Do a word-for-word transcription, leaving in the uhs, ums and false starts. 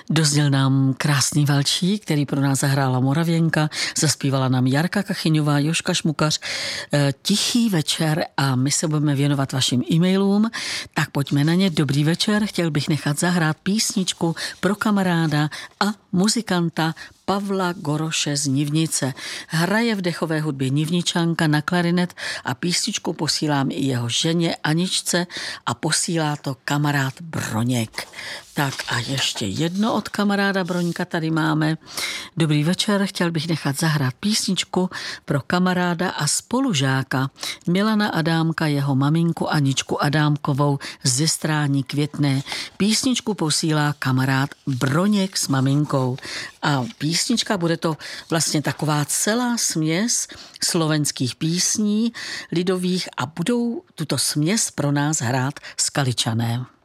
Dozněl nám krásný valčík, který pro nás zahrála Moravěnka, zaspívala nám Jarka Kachyňová, Jožka Šmukař, Tichý večer a my se budeme věnovat vašim e-mailům, tak pojďme na ně. Dobrý večer, chtěl bych nechat zahrát písničku pro kamaráda a muzikanta Pavla Goroše z Nivnice. Hraje v dechové hudbě Nivničanka na klarinet a písničku posílám i jeho ženě Aničce a posílá to kamarád Broněk. Tak a ještě jedno od kamaráda Broňka tady máme. Dobrý večer, chtěl bych nechat zahrát písničku pro kamaráda a spolužáka Milana Adámka, jeho maminku Aničku Adámkovou ze Strání Květné. Písničku posílá kamarád Broněk s maminkou. A písnička bude to vlastně taková celá směs slovenských písní lidových a budou tuto směs pro nás hrát Skaličané.